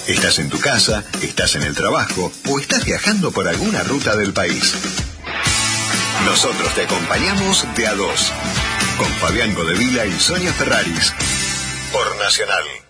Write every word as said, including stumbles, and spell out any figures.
Estás en tu casa, estás en el trabajo o estás viajando por alguna ruta del país. Nosotros te acompañamos de a dos, con Fabián Godevila y Sonia Ferraris, por Nacional.